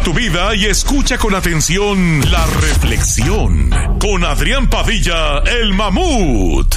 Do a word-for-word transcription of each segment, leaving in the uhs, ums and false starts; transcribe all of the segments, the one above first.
tu vida y escucha con atención la reflexión con Adrián Padilla, el Mamut.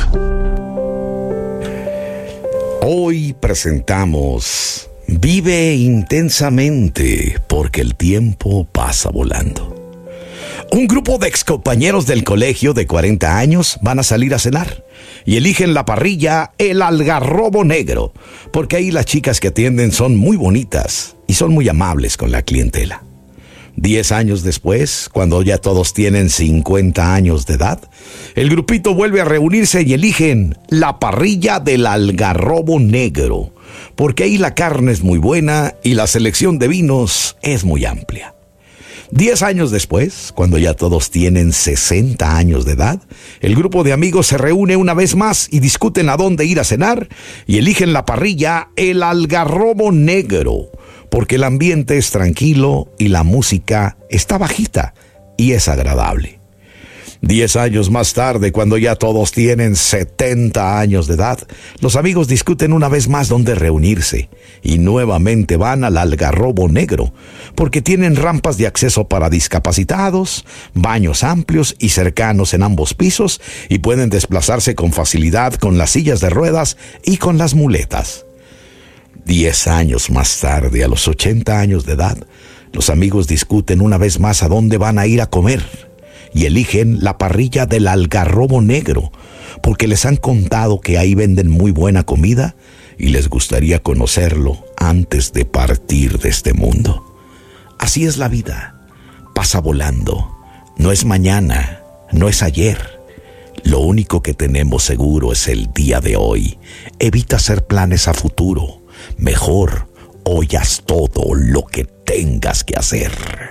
Hoy presentamos Vive intensamente porque el tiempo pasa volando. Un grupo de excompañeros del colegio de cuarenta años van a salir a cenar y eligen la parrilla El Algarrobo Negro, porque ahí las chicas que atienden son muy bonitas y son muy amables con la clientela. Diez años después, cuando ya todos tienen cincuenta años de edad, el grupito vuelve a reunirse y eligen la parrilla del Algarrobo Negro, porque ahí la carne es muy buena y la selección de vinos es muy amplia. Diez años después, cuando ya todos tienen sesenta años de edad, el grupo de amigos se reúne una vez más y discuten a dónde ir a cenar y eligen la parrilla El Algarrobo Negro, porque el ambiente es tranquilo y la música está bajita y es agradable. Diez años más tarde, cuando ya todos tienen setenta años de edad, los amigos discuten una vez más dónde reunirse y nuevamente van al Algarrobo Negro, porque tienen rampas de acceso para discapacitados, baños amplios y cercanos en ambos pisos y pueden desplazarse con facilidad con las sillas de ruedas y con las muletas. Diez años más tarde, a los ochenta años de edad, los amigos discuten una vez más a dónde van a ir a comer y eligen la parrilla del Algarrobo Negro, porque les han contado que ahí venden muy buena comida y les gustaría conocerlo antes de partir de este mundo. Así es la vida, pasa volando, no es mañana, no es ayer. Lo único que tenemos seguro es el día de hoy. Evita hacer planes a futuro. Mejor hoy haz todo lo que tengas que hacer.